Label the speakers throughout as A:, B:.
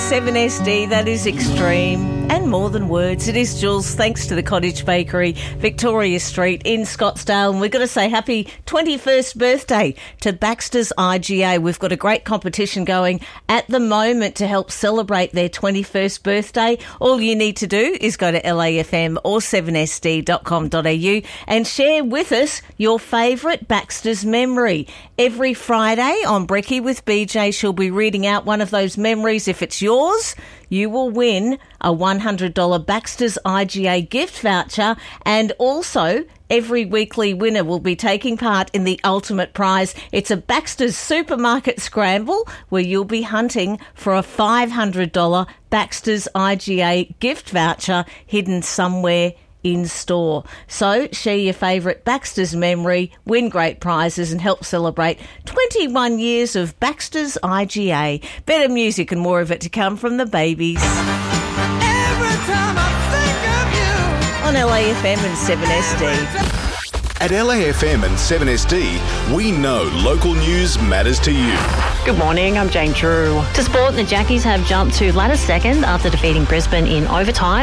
A: 7SD, that is extreme and more than words. It is Jules, thanks to the Cottage Bakery, Victoria Street in Scottsdale. And we've got to say happy 21st birthday to Baxter's IGA. We've got a great competition going at the moment to help celebrate their 21st birthday. All you need to do is go to LAFM or 7sd.com.au and share with us your favourite Baxter's memory. Every Friday on Brekkie with BJ, she'll be reading out one of those memories. If it's yours, you will win a $100 Baxter's IGA gift voucher, and also every weekly winner will be taking part in the ultimate prize. It's a Baxter's Supermarket Scramble where you'll be hunting for a $500 Baxter's IGA gift voucher hidden somewhere in store. So share your favourite Baxter's memory, win great prizes and help celebrate 21 years of Baxter's IGA. Better music and more of it to come from the Babies.
B: Every time I think of you.
A: On LAFM and 7SD.
C: At LAFM and 7SD, we know local news matters to you.
D: Good morning, I'm Jane Drew. To sport, the Jackies have jumped to ladder second after defeating Brisbane in overtime,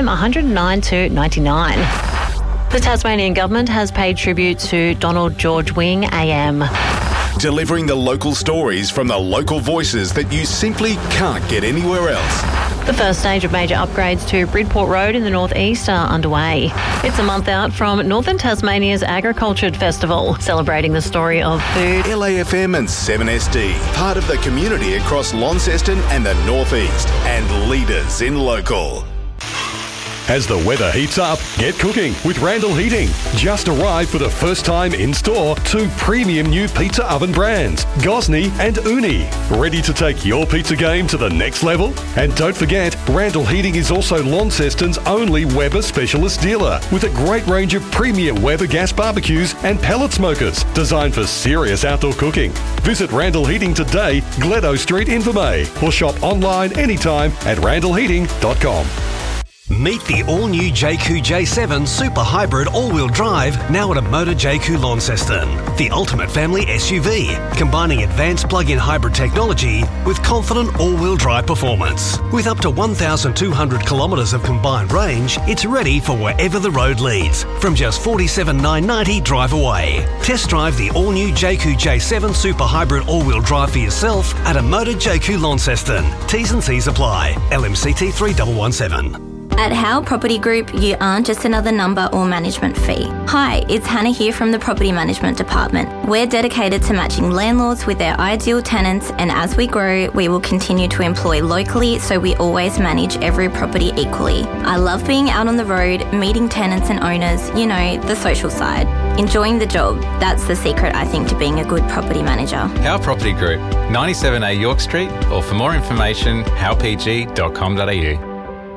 D: 109-99. The Tasmanian government has paid tribute to Donald George Wing AM.
C: Delivering the local stories from the local voices that you simply can't get anywhere else.
D: The first stage of major upgrades to Bridport Road in the northeast are underway. It's a month out from Northern Tasmania's Agriculture Festival, celebrating the story of food.
C: LAFM and 7SD, part of the community across Launceston and the northeast, and leaders in local.
E: As the weather heats up, get cooking with Randall Heating. Just arrived for the first time in store 2 premium new pizza oven brands, Gosney and Uni. Ready to take your pizza game to the next level? And don't forget, Randall Heating is also Launceston's only Weber specialist dealer, with a great range of premium Weber gas barbecues and pellet smokers designed for serious outdoor cooking. Visit Randall Heating today, Gledo Street, Invermay, or shop online anytime at randallheating.com.
F: Meet the all-new JQ J7 Super Hybrid all-wheel drive now at a Motor JQ Launceston. The ultimate family SUV, combining advanced plug-in hybrid technology with confident all-wheel drive performance. With up to 1,200 kilometres of combined range, it's ready for wherever the road leads, from just $47,990 drive away. Test drive the all-new JQ J7 Super Hybrid all-wheel drive for yourself at a Motor JQ Launceston. T's and C's apply. LMCT 3117.
G: At Howe Property Group, you aren't just another number or management fee. Hi, it's Hannah here from the Property Management Department. We're dedicated to matching landlords with their ideal tenants, and as we grow, we will continue to employ locally so we always manage every property equally. I love being out on the road, meeting tenants and owners, you know, the social side. Enjoying the job, that's the secret, I think, to being a good property manager.
H: Howe Property Group, 97A York Street, or for more information, howpg.com.au.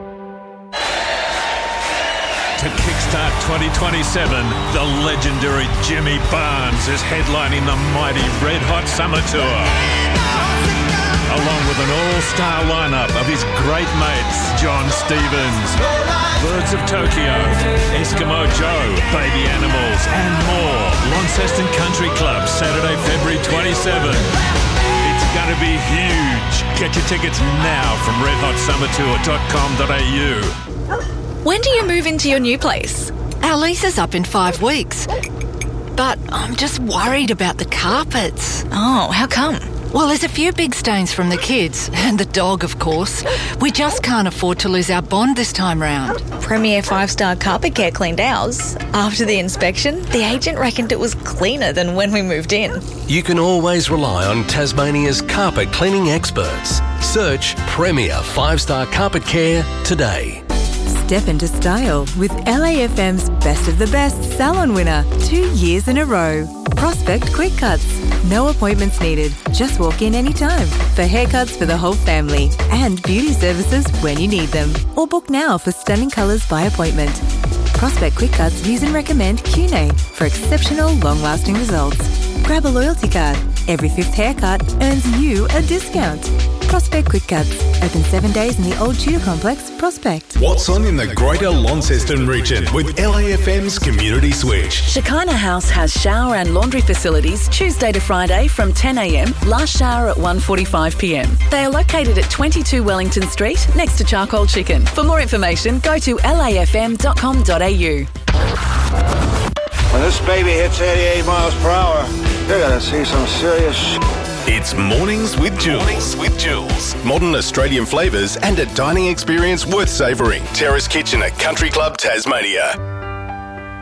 I: To kickstart 2027, the legendary Jimmy Barnes is headlining the mighty Red Hot Summer Tour. Along with an all-star lineup of his great mates, John Stevens, Birds of Tokyo, Eskimo Joe, Baby Animals, and more. Launceston Country Club, Saturday, February 27. It's going to be huge. Get your tickets now from redhotsummertour.com.au.
J: When do you move into your new place? Our lease is up in 5 weeks. But I'm just worried about the carpets. Oh, how come? Well, there's a few big stains from the kids, and the dog, of course. We just can't afford to lose our bond this time round.
K: Premier 5-star Carpet Care cleaned ours. After the inspection, the agent reckoned it was cleaner than when we moved in.
F: You can always rely on Tasmania's carpet cleaning experts. Search Premier 5-star Carpet Care today.
L: Step into style with LAFM's Best of the Best salon winner 2 years in a row. Prospect Quick Cuts. No appointments needed. Just walk in anytime for haircuts for the whole family and beauty services when you need them. Or book now for stunning colours by appointment. Prospect Quick Cuts use and recommend Cune for exceptional long-lasting results. grab a loyalty card. Every 5th haircut earns you a discount. Prospect Quick Cuts. Open 7 days in the Old Tudor Complex, Prospect.
C: What's on in the Greater Launceston region with LAFM's Community Switch?
M: Shekinah House has shower and laundry facilities Tuesday to Friday from 10am, last shower at 1:45pm. They are located at 22 Wellington Street, next to Charcoal Chicken. For more information, go to lafm.com.au.
N: When this baby hits 88 miles per hour, you're going to see some serious shit.
C: It's Mornings with Jules. Modern Australian flavours and a dining experience worth savouring. Terrace Kitchen at Country Club Tasmania.